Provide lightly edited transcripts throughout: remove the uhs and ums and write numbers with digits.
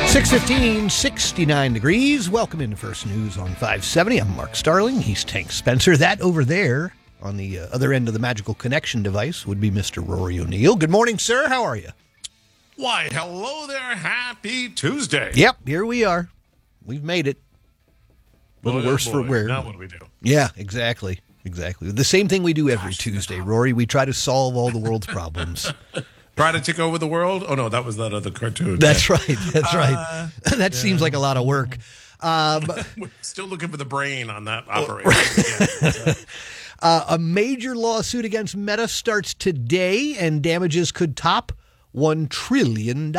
6:15, 69 degrees. Welcome into First News on 570. I'm Mark Starling. He's Tank Spencer. That over there on the other end of the magical connection device would be Mr. Rory O'Neill. Good morning, sir. How are you? Why, hello there. Happy Tuesday. Yep, here we are. We've made it. A little worse for wear. Now what do we do? Yeah, exactly. Exactly. The same thing we do every Tuesday, Rory. We try to solve all the world's problems. Try to take over the world? Oh, no, that was that other cartoon. That's right. That's right. That seems like a lot of work. We're still looking for the brain on that operation. A major lawsuit against Meta starts today, and damages could top $1 trillion.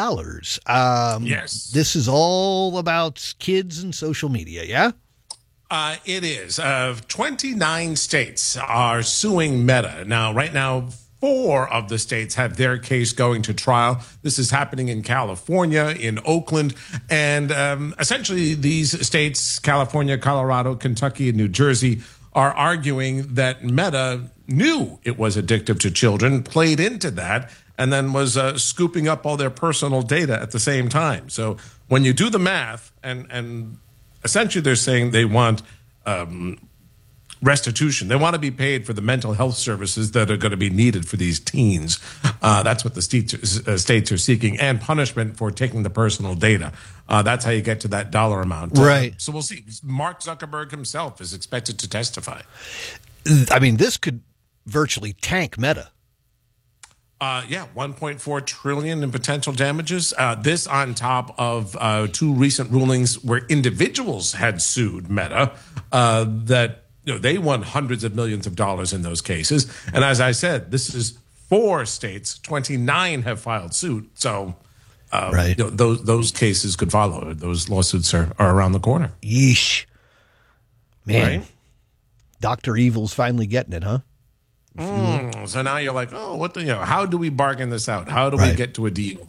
Yes. This is all about kids and social media, yeah? It is. 29 states are suing Meta. Now, right now, 4 of the states have their case going to trial. This is happening in California, in Oakland, and essentially these states, California, Colorado, Kentucky, and New Jersey, are arguing that Meta knew it was addictive to children, played into that, and then was scooping up all their personal data at the same time. So when you do the math, and essentially they're saying they want restitution. They want to be paid for the mental health services that are going to be needed for these teens. That's what the states are seeking, and punishment for taking the personal data. That's how you get to that dollar amount. Right. So we'll see. Mark Zuckerberg himself is expected to testify. I mean, this could virtually tank Meta. Yeah, $1.4 trillion in potential damages. This on top of 2 recent rulings where individuals had sued Meta that they won hundreds of millions of dollars in those cases. And as I said, this is 4 states, 29 have filed suit. So right. Those cases could follow. Those lawsuits are around the corner. Yeesh. Man, Right? Dr. Evil's finally getting it, huh? So now you're like, oh, how do we bargain this out? How do we Right. get to a deal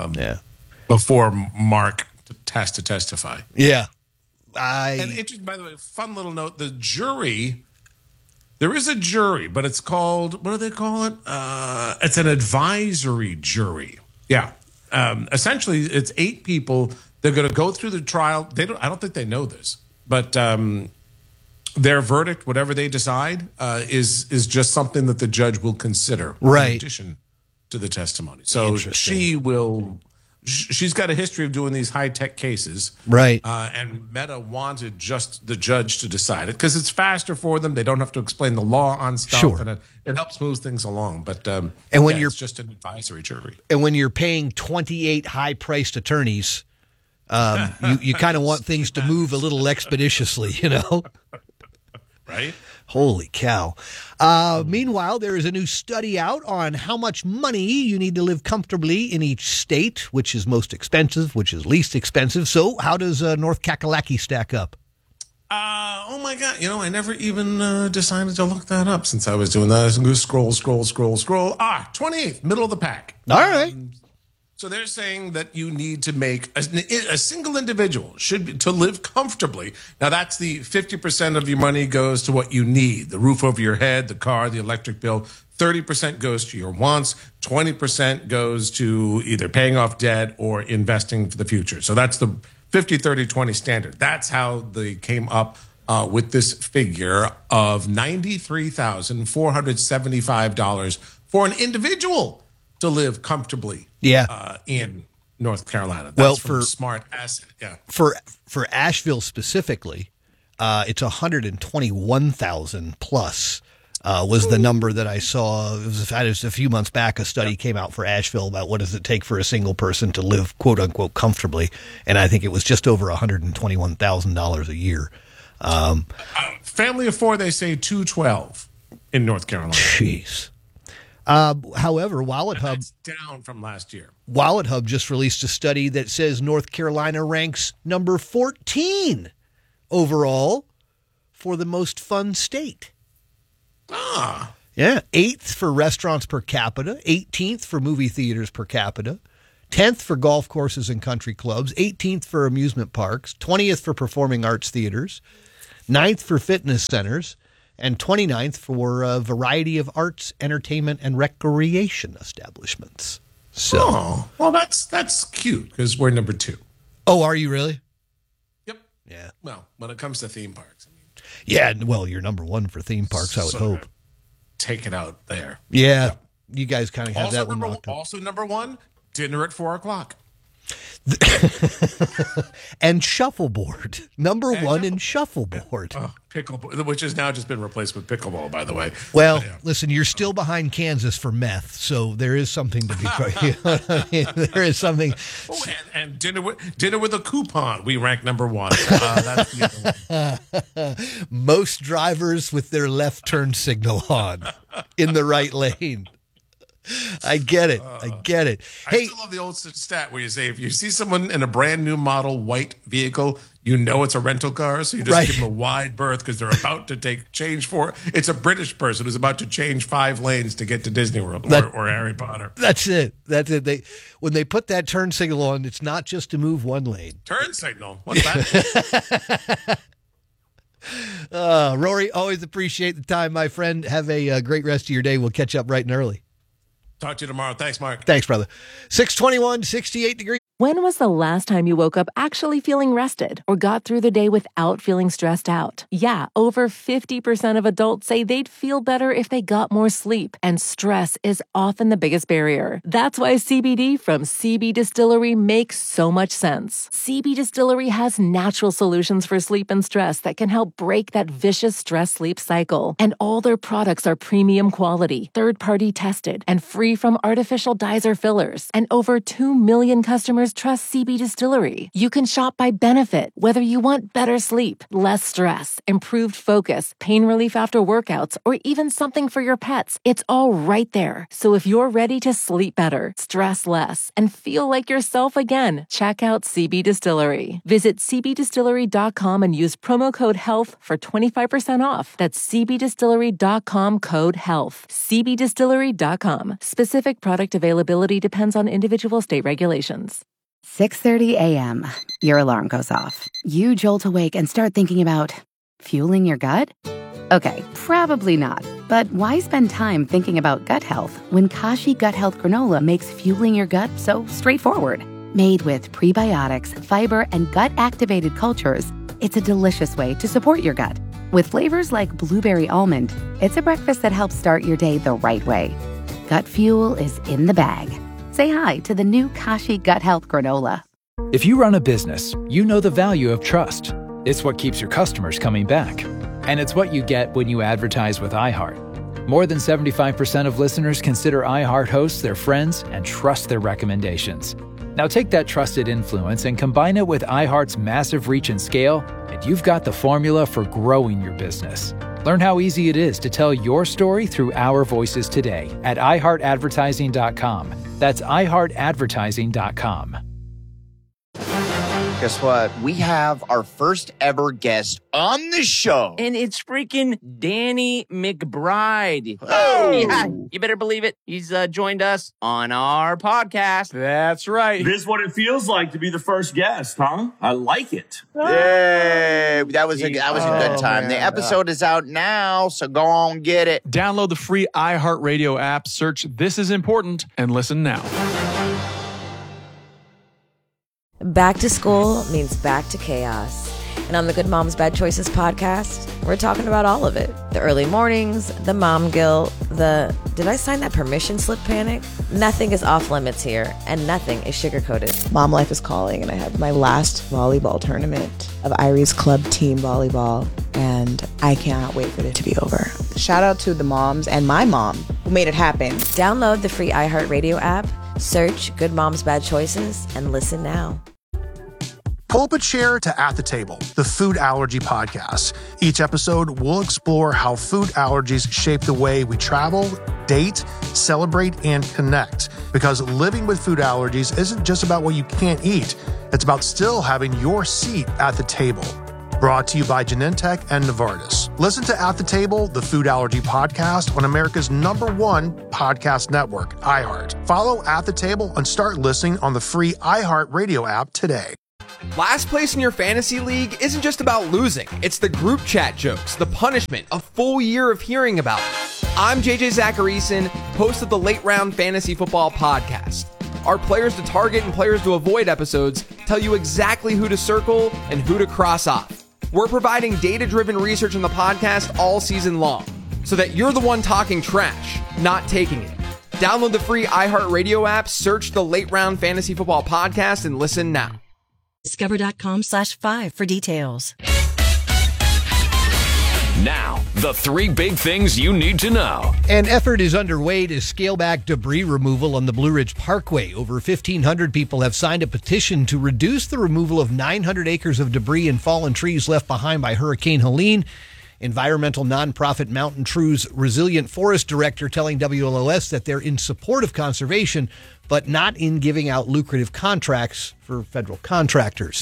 Yeah. before Mark has to testify? Yeah. And interesting, by the way, fun little note: the jury. There is a jury, but it's called, what do they call it? It's an advisory jury. Yeah. Essentially, it's 8 people. They're going to go through the trial. I don't think they know this, but their verdict, whatever they decide, is just something that the judge will consider Right. in addition to the testimony. So she's got a history of doing these high-tech cases. Right. And Meta wanted just the judge to decide it because it's faster for them. They don't have to explain the law on stuff. Sure. And it helps move things along. But you're it's just an advisory jury. And when you're paying 28 high-priced attorneys, you kind of want things to move a little expeditiously, Right? Holy cow. Meanwhile, there is a new study out on how much money you need to live comfortably in each state, which is most expensive, which is least expensive. So how does North Kakalaki stack up? Oh, my God. I never even decided to look that up since I was doing that. I was scroll. 28th, middle of the pack. All right. So they're saying that you need to make a single individual to live comfortably. Now that's the 50% of your money goes to what you need: the roof over your head, the car, the electric bill. 30% goes to your wants. 20% goes to either paying off debt or investing for the future. So that's the 50-30-20 standard. That's how they came up with this figure of $93,475 for an individual to live comfortably. In North Carolina. That's from Smart Asset. Yeah. For Asheville specifically, it's 121,000 plus was the number that I saw. It was a few months back. A study came out for Asheville about what does it take for a single person to live quote unquote comfortably, and I think it was just over $121,000 a year. Family of 4, they say 212 in North Carolina. Jeez. However, WalletHub That's down from last year. WalletHub just released a study that says North Carolina ranks number 14 overall for the most fun state. Yeah, 8th for restaurants per capita, 18th for movie theaters per capita, 10th for golf courses and country clubs, 18th for amusement parks, 20th for performing arts theaters, 9th for fitness centers, and 29th for a variety of arts, entertainment, and recreation establishments. So, well, that's cute because we're number 2. Oh, are you really? Yep. Yeah. Well, when it comes to theme parks. Yeah, well, you're number one for theme parks, I would hope. Take it out there. Yeah. You guys kind of have Also that one locked up. Also, number one, dinner at 4 o'clock. And shuffleboard. Number one in shuffleboard. Pickleball, which has now just been replaced with pickleball, by the way. Well, listen, you're still behind Kansas for meth, so there is something to be. You know what I mean? There is something. Oh, and dinner with a coupon. We rank number one. That's the other one. Most drivers with their left turn signal on in the right lane. I get it. I still love the old stat where you say if you see someone in a brand new model white vehicle, you know it's a rental car, so you just give them a wide berth because they're about to take change for it. It's a British person who's about to change 5 lanes to get to Disney World or Harry Potter. That's it. When they put that turn signal on, it's not just to move one lane. Turn signal? What's that? Rory, always appreciate the time, my friend. Have a great rest of your day. We'll catch up bright and early. Talk to you tomorrow. Thanks, Mark. Thanks, brother. 621, 68 degrees. When was the last time you woke up actually feeling rested or got through the day without feeling stressed out? Yeah, over 50% of adults say they'd feel better if they got more sleep, and stress is often the biggest barrier. That's why CBD from CB Distillery makes so much sense. CB Distillery has natural solutions for sleep and stress that can help break that vicious stress-sleep cycle. And all their products are premium quality, third-party tested, and free from artificial dyes or fillers. And over 2 million customers trust CB Distillery. You can shop by benefit, whether you want better sleep, less stress, improved focus, pain relief after workouts, or even something for your pets. It's all right there. So if you're ready to sleep better, stress less, and feel like yourself again, check out CB Distillery. Visit cbdistillery.com and use promo code HEALTH for 25% off. That's cbdistillery.com code HEALTH. cbdistillery.com. Specific product availability depends on individual state regulations. 6:30 a.m. Your alarm goes off. You jolt awake and start thinking about fueling your gut? Okay, probably not. But why spend time thinking about gut health when Kashi Gut Health Granola makes fueling your gut so straightforward? Made with prebiotics, fiber, and gut-activated cultures, it's a delicious way to support your gut. With flavors like blueberry almond, it's a breakfast that helps start your day the right way. Gut fuel is in the bag. Say hi to the new Kashi Gut Health Granola. If you run a business, you know the value of trust. It's what keeps your customers coming back. And it's what you get when you advertise with iHeart. More than 75% of listeners consider iHeart hosts their friends and trust their recommendations. Now take that trusted influence and combine it with iHeart's massive reach and scale, and you've got the formula for growing your business. Learn how easy it is to tell your story through our voices today at iHeartAdvertising.com. That's iHeartAdvertising.com. Guess what? We have our first ever guest on the show. And it's freaking Danny McBride. Oh! Yeah, you better believe it. He's joined us on our podcast. That's right. This is what it feels like to be the first guest, huh? I like it. Yay! That was a good time. man. The episode is out now, so go on get it. Download the free iHeartRadio app, search This Is Important, and listen now. Back to school means back to chaos. And on the Good Moms Bad Choices podcast, we're talking about all of it. The early mornings, the mom guilt, the did I sign that permission slip panic? Nothing is off limits here, and nothing is sugar-coated. Mom life is calling, and I have my last volleyball tournament of Irie's club team volleyball, and I cannot wait for it to be over. Shout out to the moms and my mom who made it happen. Download the free iHeartRadio app, search Good Moms Bad Choices, and listen now. Pull up a chair to At the Table, the food allergy podcast. Each episode, we'll explore how food allergies shape the way we travel, date, celebrate, and connect. Because living with food allergies isn't just about what you can't eat. It's about still having your seat at the table. Brought to you by Genentech and Novartis. Listen to At the Table, the food allergy podcast on America's #1 podcast network, iHeart. Follow At the Table and start listening on the free iHeart Radio app today. Last place in your fantasy league isn't just about losing. It's the group chat jokes, the punishment, a full year of hearing about it. I'm JJ Zacharyson, host of the Late Round Fantasy Football Podcast. Our players to target and players to avoid episodes tell you exactly who to circle and who to cross off. We're providing data-driven research on the podcast all season long, so that you're the one talking trash, not taking it. Download the free iHeartRadio app, search the Late Round Fantasy Football Podcast, and listen now. Discover.com/5 for details. Now, the 3 big things you need to know. An effort is underway to scale back debris removal on the Blue Ridge Parkway. Over 1,500 people have signed a petition to reduce the removal of 900 acres of debris and fallen trees left behind by Hurricane Helene. Environmental nonprofit Mountain True's Resilient Forest Director telling WLOS that they're in support of conservation, but not in giving out lucrative contracts for federal contractors.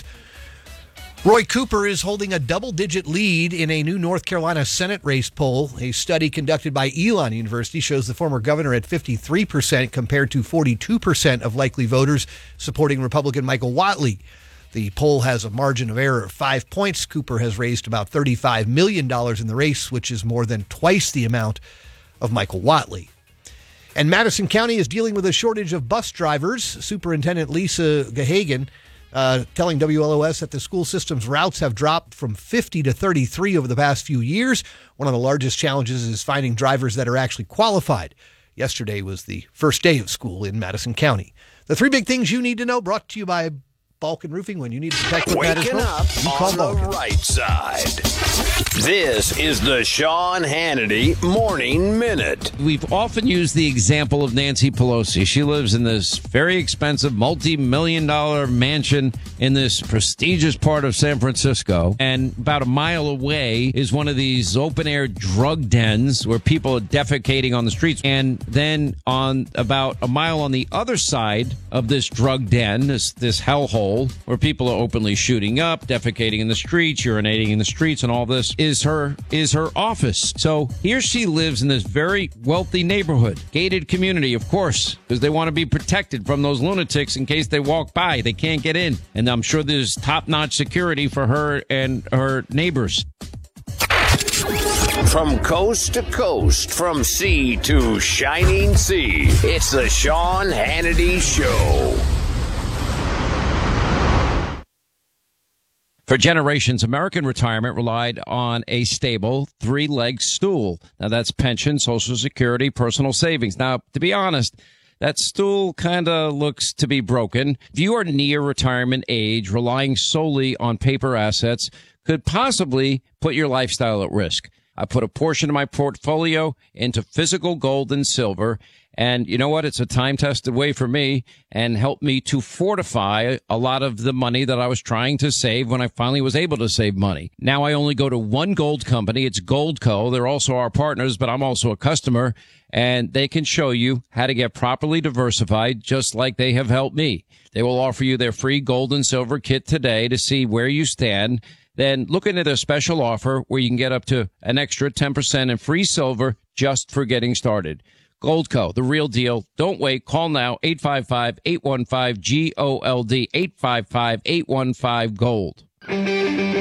Roy Cooper is holding a double-digit lead in a new North Carolina Senate race poll. A study conducted by Elon University shows the former governor at 53% compared to 42% of likely voters supporting Republican Michael Whatley. The poll has a margin of error of 5 points. Cooper has raised about $35 million in the race, which is more than twice the amount of Michael Whatley. And Madison County is dealing with a shortage of bus drivers. Superintendent Lisa Gahagan telling WLOS that the school system's routes have dropped from 50 to 33 over the past few years. One of the largest challenges is finding drivers that are actually qualified. Yesterday was the first day of school in Madison County. The 3 big things you need to know, brought to you by Balkan Roofing. When you need to protect what matters Waking up most, you call on Balkan. the right side. This is the Sean Hannity Morning Minute. We've often used the example of Nancy Pelosi. She lives in this very expensive, multi-million-dollar mansion in this prestigious part of San Francisco. And about a mile away is one of these open-air drug dens where people are defecating on the streets. And then on about a mile on the other side of this drug den, this hellhole, where people are openly shooting up, defecating in the streets, urinating in the streets, and all this is her office. So here she lives in this very wealthy neighborhood, gated community, of course, because they want to be protected from those lunatics in case they walk by. They can't get in. And I'm sure there's top-notch security for her and her neighbors. From coast to coast, from sea to shining sea, it's the Sean Hannity Show. For generations, American retirement relied on a stable 3-leg stool. Now, that's pension, Social Security, personal savings. Now, to be honest, that stool kind of looks to be broken. If you are near retirement age, relying solely on paper assets could possibly put your lifestyle at risk. I put a portion of my portfolio into physical gold and silver. And you know what? It's a time-tested way for me and helped me to fortify a lot of the money that I was trying to save when I finally was able to save money. Now I only go to one gold company. It's Goldco. They're also our partners, but I'm also a customer, and they can show you how to get properly diversified, just like they have helped me. They will offer you their free gold and silver kit today to see where you stand. Then look into their special offer where you can get up to an extra 10% in free silver just for getting started. Goldco, the real deal. Don't wait. Call now, 855-815-GOLD, 855-815-GOLD.